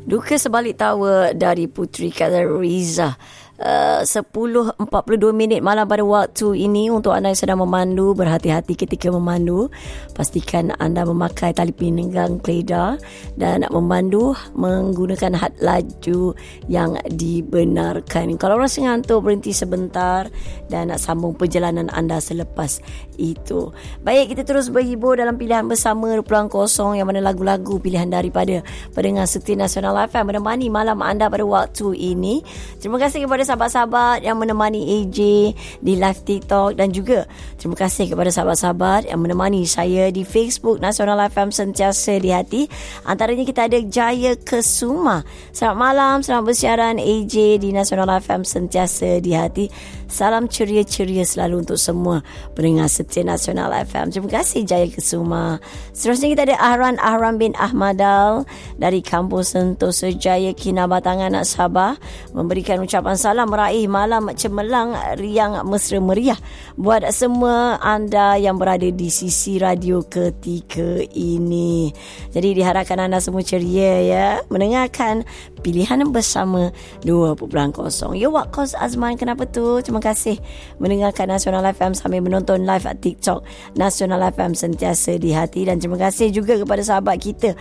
Duka sebalik tawa dari Putri Katariza. 10.42 malam pada waktu ini. Untuk anda yang sedang memandu, berhati-hati ketika memandu. Pastikan anda memakai tali pinggang keledar dan memandu menggunakan had laju yang dibenarkan. Kalau rasa ngantuk, berhenti sebentar dan nak sambung perjalanan anda selepas itu. Baik, kita terus berhibur dalam pilihan bersama 20.0, yang mana lagu-lagu pilihan daripada pendengar setia Nasional FM menemani malam anda pada waktu ini. Terima kasih kepada sahabat-sahabat yang menemani AJ di live TikTok, dan juga terima kasih kepada sahabat-sahabat yang menemani saya di Facebook Nasional FM Sentiasa di Hati. Antaranya kita ada Jaya Kesuma. Selamat malam, selamat bersiaran AJ di Nasional FM Sentiasa di Hati. Salam ceria-ceria selalu untuk semua pendengar setia Nasional FM. Terima kasih Jaya Kesuma. Seterusnya kita ada Ahran bin Ahmadal dari Kampung Sentosa Jaya, Kinabatangan, Sabah, memberikan ucapan salam meraih malam cemerlang riang mesra meriah buat semua anda yang berada di sisi radio ketika ini. Jadi diharapkan anda semua ceria ya, mendengarkan pilihan bersama 2.0. Ya, Wak Kos Azman, kenapa tu? Terima kasih mendengarkan Nasional FM sambil menonton live at TikTok Nasional FM Sentiasa di Hati. Dan terima kasih juga kepada sahabat kita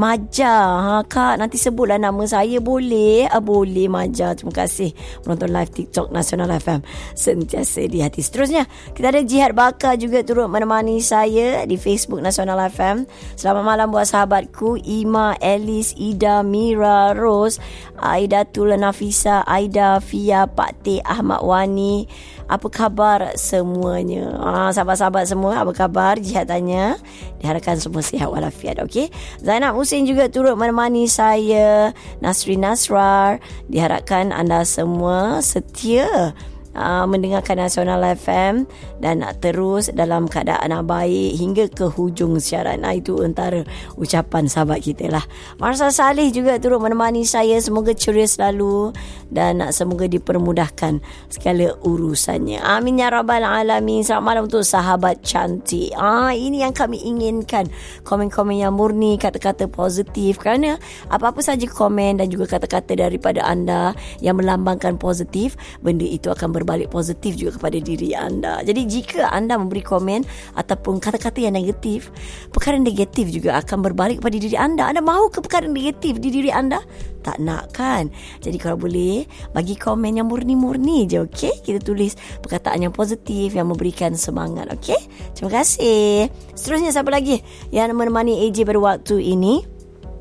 Maja. Kak, nanti sebutlah nama saya, boleh? Boleh Maja. Terima kasih menonton live TikTok Nasional FM Sentiasa di Hati. Seterusnya kita ada Jihad Bakar juga turut menemani saya di Facebook Nasional FM. Selamat malam buat sahabatku Ima, Alice, Ida, Mira, Rose, Aidatul Nafisa, Aida, Fia, Pak Teh, Ahmad Wani. Apa khabar semuanya? Sahabat-sahabat semua, apa khabar? Jihad tanya. Diharapkan semua sihat walafiat, okey? Zainab Husin juga turut menemani saya. Nasri Nasrar. Diharapkan anda semua setia mendengarkan Nasional FM dan terus dalam keadaan baik hingga ke hujung siaran. Itu antara ucapan sahabat kita lah. Marsa Salih juga turut menemani saya. Semoga ceria selalu dan semoga dipermudahkan segala urusannya. Amin ya rabbal alamin. Selamat malam untuk sahabat cantik. Ini yang kami inginkan, komen-komen yang murni, kata-kata positif, kerana apa-apa saja komen dan juga kata-kata daripada anda yang melambangkan positif, benda itu akan berbalik positif juga kepada diri anda. Jadi jika anda memberi komen ataupun kata-kata yang negatif, perkara negatif juga akan berbalik kepada diri anda. Anda mahu ke perkara negatif di diri anda? Tak nak kan? Jadi kalau boleh, bagi komen yang murni-murni je, okey? Kita tulis perkataan yang positif yang memberikan semangat, okey? Terima kasih. Seterusnya siapa lagi yang menemani AJ pada waktu ini?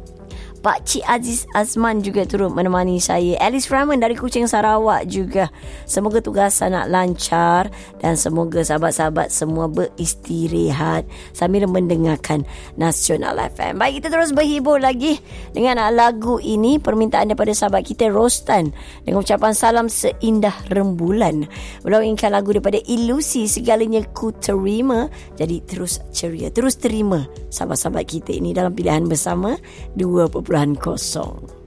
Pak Cik Aziz Azman juga turut menemani saya. Alice Rahman dari Kuching, Sarawak juga. Semoga tugas anak lancar dan semoga sahabat-sahabat semua beristirahat sambil mendengarkan Nasional FM. Baik, kita terus berhibur lagi dengan lagu ini, permintaan daripada sahabat kita Rostan, dengan ucapan salam seindah rembulan. Beliau inginkan lagu daripada Ilusi, Segalanya Ku Terima. Jadi terus ceria, terus terima sahabat-sahabat kita ini dalam pilihan bersama 2.0.